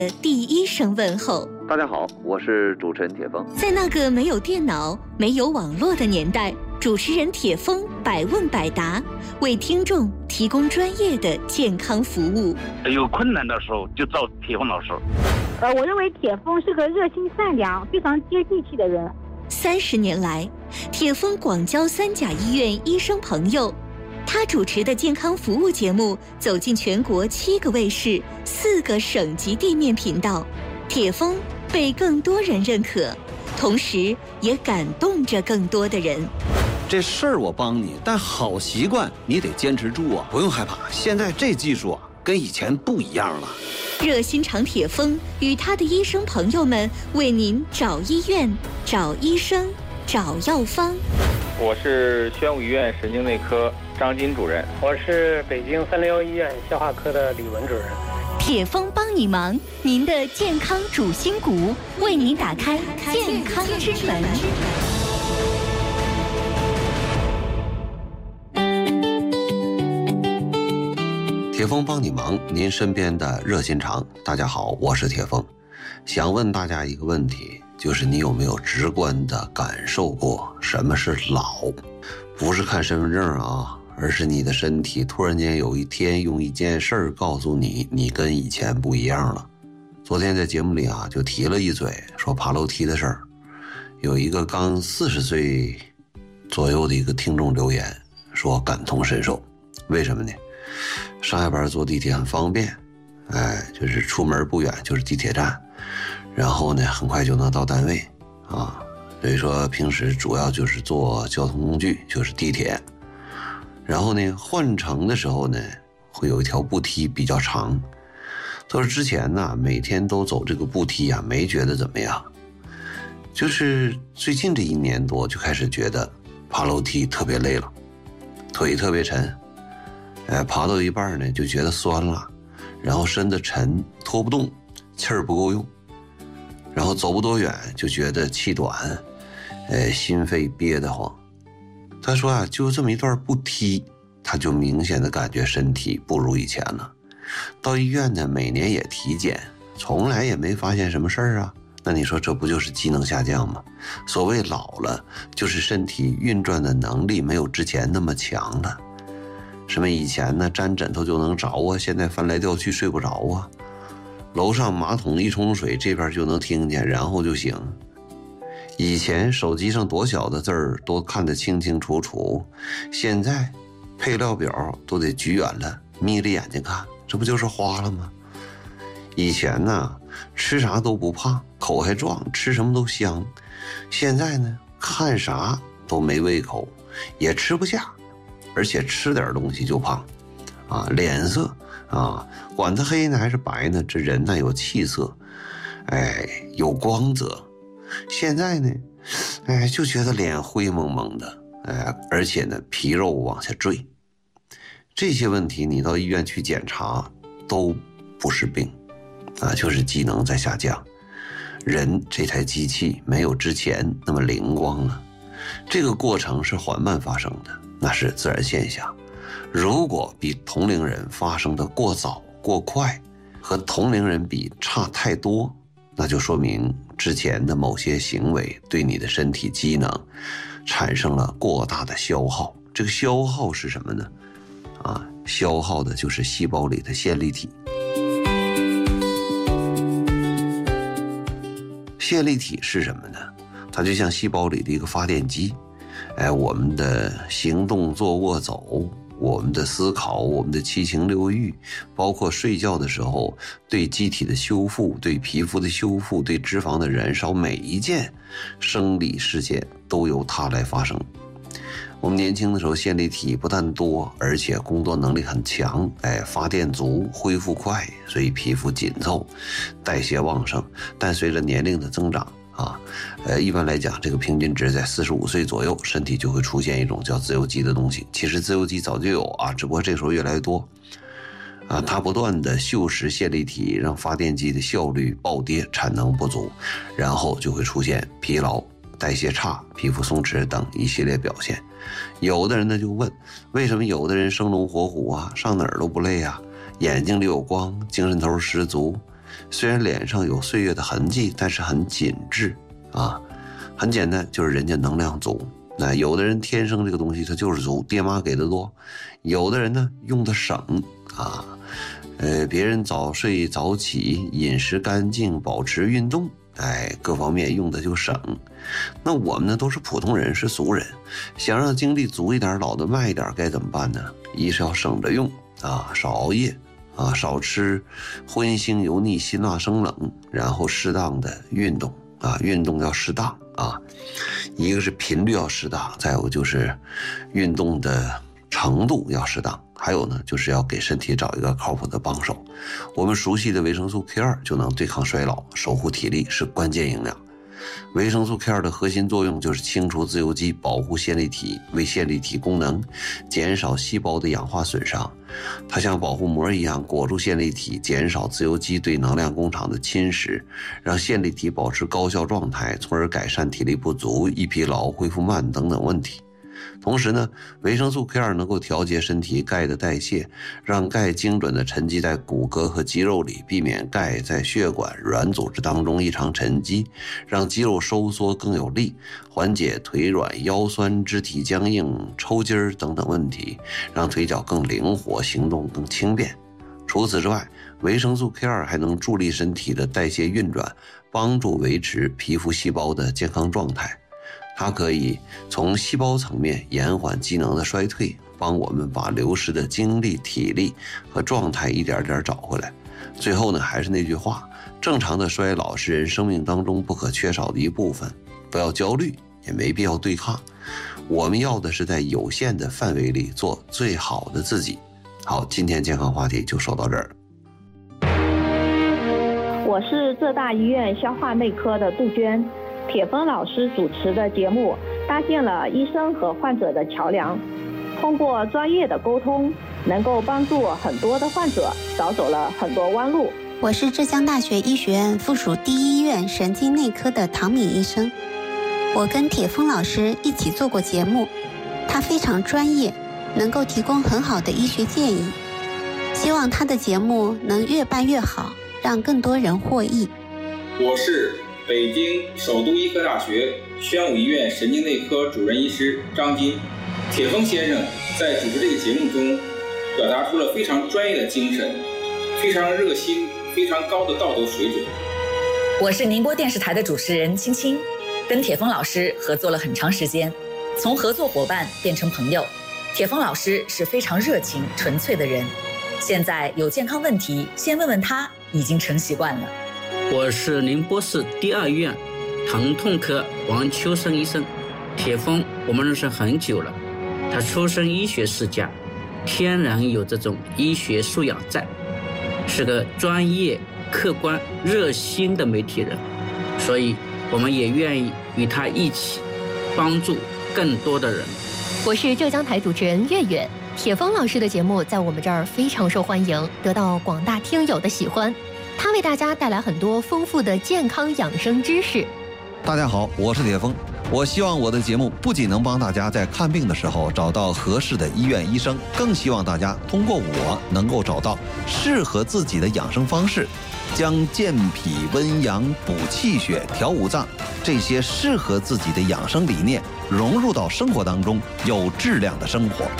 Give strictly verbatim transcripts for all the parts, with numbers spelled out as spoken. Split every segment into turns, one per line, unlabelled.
第一声问候。
大家好，我是主持人铁峰。
在那个没有电脑、没有网络的年代，主持人铁峰百问百答，为听众提供专业的健康服务。
有困难的时候就找铁峰老师。
呃，我认为铁峰是个热心善良、非常接地气的人。
三十年来，铁峰广交三甲医院医生朋友。他主持的健康服务节目走进全国七个卫视、四个省级地面频道，铁峰被更多人认可，同时也感动着更多的人。
这事儿我帮你，但好习惯你得坚持住啊！不用害怕，现在这技术啊，跟以前不一样了。
热心肠铁峰与他的医生朋友们为您找医院、找医生、找药方。
我是宣武医院神经内科张金主任，
我是北京三零幺医院消化科的李文主任。
铁峰帮你忙，您的健康主心骨，为您打开健康之门。
铁峰帮你忙，您身边的热心肠。大家好，我是铁峰，想问大家一个问题，就是你有没有直观的感受过什么是老？不是看身份证啊，而是你的身体突然间有一天用一件事儿告诉你，你跟以前不一样了。昨天在节目里啊，就提了一嘴，说爬楼梯的事儿。有一个刚四十岁左右的一个听众留言，说感同身受。为什么呢？上下班坐地铁很方便，哎，就是出门不远就是地铁站，然后呢，很快就能到单位啊。所以说平时主要就是坐交通工具，就是地铁。然后呢，换乘的时候呢，会有一条步梯比较长。他说之前呢，每天都走这个步梯啊，没觉得怎么样。就是最近这一年多就开始觉得爬楼梯特别累了，腿特别沉，哎，爬到一半呢就觉得酸了，然后身子沉，拖不动，气儿不够用，然后走不多远就觉得气短，呃，心肺憋得慌。他说啊，就这么一段步梯，他就明显的感觉身体不如以前了。到医院呢，每年也体检，从来也没发现什么事儿啊。那你说这不就是机能下降吗？所谓老了，就是身体运转的能力没有之前那么强了。什么以前呢，沾枕头就能着啊，现在翻来掉去睡不着啊。楼上马桶一冲水，这边就能听见，然后就醒。以前手机上多小的字儿都看得清清楚楚，现在配料表都得举远了，眯着眼睛看，这不就是花了吗？以前呢，吃啥都不胖，口还壮，吃什么都香。现在呢，看啥都没胃口，也吃不下，而且吃点东西就胖啊，脸色啊，管它黑呢还是白呢，这人呢有气色，哎，有光泽。现在呢，哎，就觉得脸灰蒙蒙的，哎，而且呢皮肉往下坠。这些问题你到医院去检查都不是病啊，就是机能在下降。人这台机器没有之前那么灵光了，这个过程是缓慢发生的，那是自然现象。如果比同龄人发生的过早过快，和同龄人比差太多，那就说明之前的某些行为对你的身体机能产生了过大的消耗。这个消耗是什么呢？啊，消耗的就是细胞里的线粒体。线粒体是什么呢？它就像细胞里的一个发电机。哎，我们的行动、坐卧、走，我们的思考，我们的七情六欲，包括睡觉的时候对机体的修复，对皮肤的修复，对脂肪的燃烧，每一件生理事件都由它来发生。我们年轻的时候线粒体不但多，而且工作能力很强，哎，发电足，恢复快，所以皮肤紧凑，代谢旺盛。但随着年龄的增长啊，呃，一般来讲，这个平均值在四十五岁左右，身体就会出现一种叫自由基的东西。其实自由基早就有啊，只不过这时候越来越多啊，它不断的锈蚀线粒体，让发电机的效率暴跌，产能不足，然后就会出现疲劳、代谢差、皮肤松弛等一系列表现。有的人呢就问，为什么有的人生龙活虎啊，上哪儿都不累啊，眼睛里有光，精神头十足， 虽然脸上有岁月的痕迹，但是很紧致啊。很简单，就是人家能量足。那有的人天生这个东西它就是足，爹妈给的多；有的人呢用的省啊，呃，别人早睡早起，饮食干净，保持运动，哎，各方面用的就省。那我们呢都是普通人，是俗人，想让精力足一点，老得慢一点，该怎么办呢？一是要省着用啊，少熬夜啊，少吃荤腥油腻、辛辣生冷，然后适当的运动啊，运动要适当啊，一个是频率要适当，再有就是运动的程度要适当，还有呢就是要给身体找一个靠谱的帮手。我们熟悉的维生素 K 二 就能对抗衰老，守护体力，是关键营养。维生素 K 二 的核心作用就是清除自由基，保护线粒体，为线粒体功能，减少细胞的氧化损伤。它像保护膜一样裹住线粒体，减少自由基对能量工厂的侵蚀，让线粒体保持高效状态，从而改善体力不足、易疲劳、恢复慢等等问题。同时呢，维生素 K 二 能够调节身体钙的代谢，让钙精准地沉积在骨骼和肌肉里，避免钙在血管、软组织当中异常沉积，让肌肉收缩更有力，缓解腿软、腰酸、肢体僵硬、抽筋儿等等问题，让腿脚更灵活，行动更轻便。除此之外，维生素 K 二 还能助力身体的代谢运转，帮助维持皮肤细胞的健康状态。它可以从细胞层面延缓机能的衰退，帮我们把流失的精力、体力和状态一点点找回来。最后呢，还是那句话，正常的衰老是人生命当中不可缺少的一部分，不要焦虑，也没必要对抗。我们要的是在有限的范围里做最好的自己。好，今天健康话题就说到这儿。
我是浙大医院消化内科的杜鹃。铁峰老师主持的节目搭建了医生和患者的桥梁，通过专业的沟通，能够帮助很多的患者少走了很多弯路。
我是浙江大学医学院附属第一医院神经内科的唐敏医生，我跟铁峰老师一起做过节目，他非常专业，能够提供很好的医学建议，希望他的节目能越办越好，让更多人获益。
我是北京首都医科大学宣武医院神经内科主任医师张金。铁峰先生在主持这个节目中表达出了非常专业的精神，非常热心，非常高的道德水准。
我是宁波电视台的主持人青青，跟铁峰老师合作了很长时间，从合作伙伴变成朋友。铁峰老师是非常热情纯粹的人，现在有健康问题先问问他已经成习惯了。
我是宁波市第二医院疼痛科王秋生医生。铁峰我们认识很久了，他出身医学世家，天然有这种医学素养在，是个专业客观热心的媒体人，所以我们也愿意与他一起帮助更多的人。
我是浙江台主持人月月。铁峰老师的节目在我们这儿非常受欢迎，得到广大听友的喜欢。他为大家带来很多丰富的健康养生知识。
大家好，我是铁峰。我希望我的节目不仅能帮大家在看病的时候找到合适的医院医生，更希望大家通过我能够找到适合自己的养生方式，将健脾温阳、补气血、调五脏这些适合自己的养生理念融入到生活当中，有质量的生活。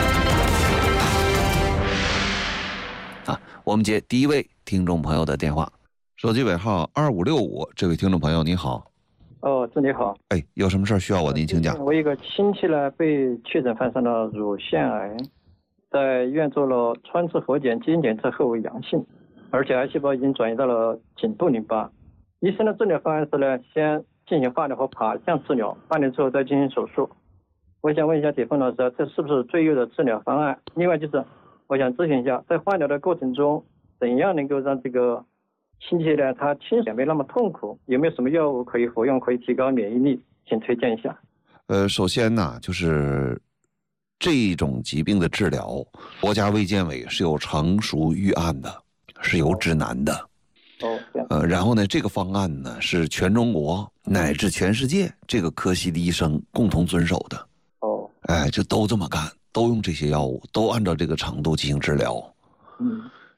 啊，我们接第一位听众朋友的电话，手机尾号二五六五，这位听众朋友你好。
哦，祝你好。
哎，有什么事需要我您请讲？
我一个亲戚呢被确诊患上了乳腺癌，在医院做了穿刺活检、基因检测后为阳性，而且癌细胞已经转移到了颈部淋巴。医生的治疗方案是呢，先进行化疗和靶向治疗，半年之后再进行手术。我想问一下铁峰老师，这是不是最优的治疗方案？另外就是我想咨询一下，在化疗的过程中，怎样能够让这个亲戚呢他清醒没那么痛苦？有没有什么药物可以服用，可以提高免疫力？请推荐一下。
呃，首先呢，就是这种疾病的治疗，国家卫健委是有成熟预案的，是有指南的。
哦，
呃，然后呢，这个方案呢是全中国乃至全世界这个科系的医生共同遵守的。
哦，
哎，就都这么干，都用这些药物，都按照这个程度进行治疗。
嗯。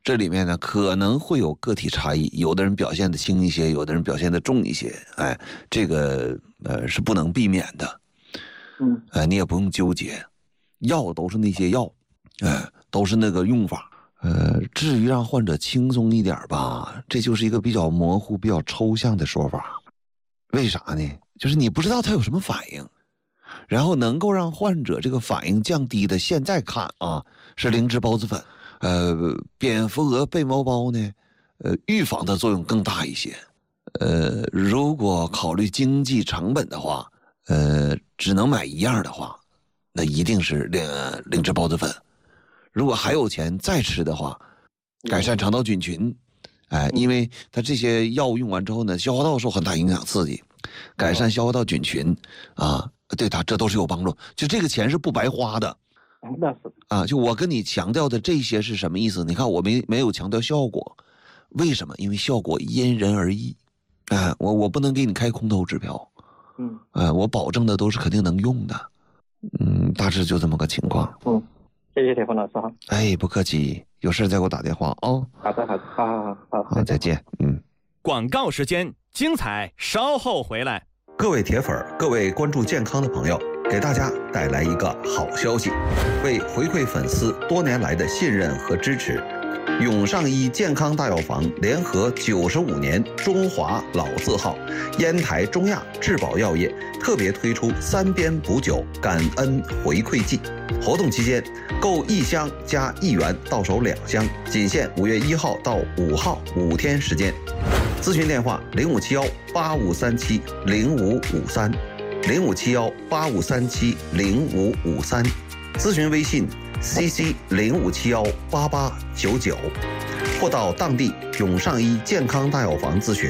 这里面呢可能会有个体差异，有的人表现的轻一些，有的人表现的重一些，哎，这个呃是不能避免的。
嗯，
呃，你也不用纠结，药都是那些药，哎，都是那个用法。呃，至于让患者轻松一点吧，这就是一个比较模糊、比较抽象的说法。为啥呢？就是你不知道他有什么反应，然后能够让患者这个反应降低的，现在看啊是灵芝孢子粉。呃，蝙蝠蛾被毛孢呢，呃，预防的作用更大一些。呃，如果考虑经济成本的话，呃，只能买一样的话，那一定是灵灵芝孢子粉。如果还有钱再吃的话，改善肠道菌群，哎，因为它这些药物用完之后呢，消化道受很大影响刺激，改善消化道菌群啊，对它这都是有帮助。就这个钱是不白花的。
那是
啊，就我跟你强调的这些是什么意思？你看我没没有强调效果，为什么？因为效果因人而异，哎，我我不能给你开空头支票，
嗯，
哎，我保证的都是肯定能用的，嗯，大致就这么个情况。
嗯，谢谢铁峰老师哈。
哎，不客气，有事再给我打电话啊、哦。
好的，好的，好好好好，
好，再见。嗯，
广告时间，精彩稍后回来。
各位铁粉，各位关注健康的朋友，给大家带来一个好消息，为回馈粉丝多年来的信任和支持，永上医健康大药房联合九十五年中华老字号烟台中亚质保药业特别推出三边补酒感恩回馈季，活动期间购一箱加一元到手两箱，仅限五月一号到五号五天时间。咨询电话零五七幺八五三七零五五三。零五七幺八五三七零五五三，咨询微信 C C 零五七幺八八九九，或到当地永上医健康大药房咨询。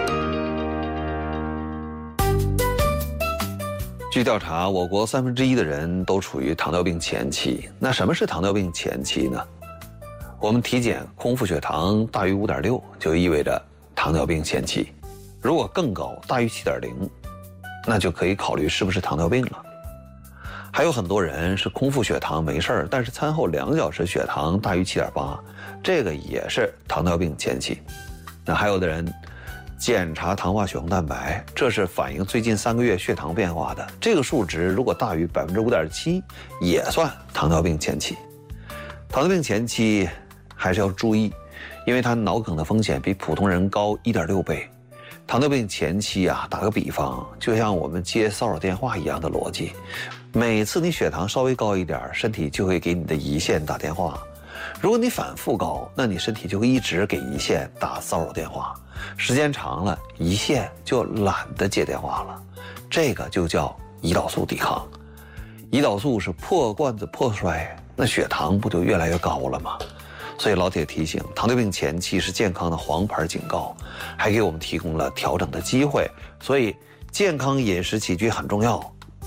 据调查，我国三分之一的人都处于糖尿病前期。那什么是糖尿病前期呢？我们体检空腹血糖大于 五点六 就意味着糖尿病前期，如果更高，大于 七点零。那就可以考虑是不是糖尿病了。还有很多人是空腹血糖没事儿，但是餐后两小时血糖大于 七点八， 这个也是糖尿病前期。那还有的人检查糖化血红蛋白，这是反映最近三个月血糖变化的，这个数值如果大于 百分之五点七 也算糖尿病前期。糖尿病前期还是要注意，因为它脑梗的风险比普通人高 一点六倍。糖尿病前期啊，打个比方，就像我们接骚扰电话一样的逻辑，每次你血糖稍微高一点，身体就会给你的胰腺打电话。如果你反复高，那你身体就会一直给胰腺打骚扰电话，时间长了，胰腺就懒得接电话了，这个就叫胰岛素抵抗。胰岛素是破罐子破摔，那血糖不就越来越高了吗？所以老铁提醒，糖尿病前期是健康的黄牌警告，还给我们提供了调整的机会，所以健康饮食起居很重要。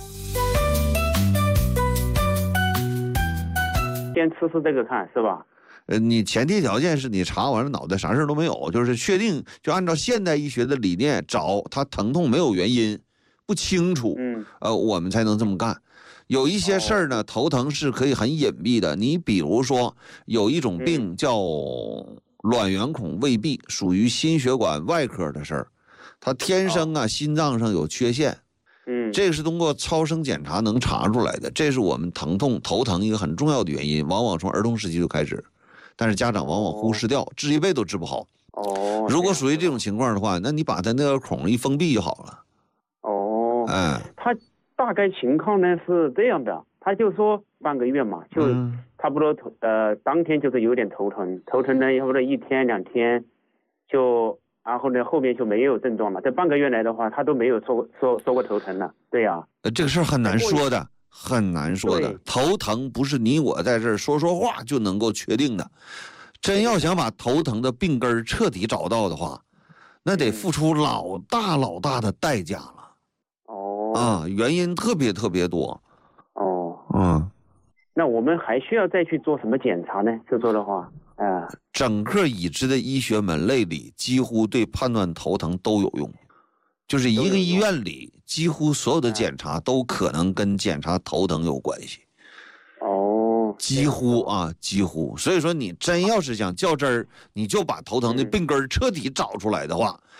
先吃吃这个看是吧？
呃，你前提条件是你查完了脑袋啥事都没有，就是确定就按照现代医学的理念找他疼痛没有原因，不清楚，
嗯，
呃，我们才能这么干。有一些事儿呢，头疼是可以很隐蔽的。你比如说，有一种病叫卵圆孔未闭，属于心血管外科的事儿，它天生啊心脏上有缺陷，
嗯，
这个是通过超声检查能查出来的。这是我们疼痛头疼一个很重要的原因，往往从儿童时期就开始，但是家长往往忽视掉，治一辈都治不好。
哦，
如果属于这种情况的话，那你把它那个孔一封闭就好了。
哦，
哎，
他。大概情况呢是这样的，他就说半个月嘛，就差不多头呃当天就是有点头疼，头疼呢差不多一天两天，就然后呢后面就没有症状了。这半个月来的话，他都没有说说说过头疼了。对呀、啊，
呃这个事儿很难说的，很难说的。头疼不是你我在这儿说说话就能够确定的。真要想把头疼的病根彻底找到的话，那得付出老大老大的代价了。啊，原因特别特别多。
哦，
嗯，
那我们还需要再去做什么检查呢？就说的话，啊、呃，
整个已知的医学门类里，几乎对判断头疼都有用。就是一个医院里，几乎所有的检查都可能跟检查头疼有关系。
哦， 乎
几乎啊，几乎。所以说，你真要是想较真儿，你就把头疼的病根彻底找出来的话，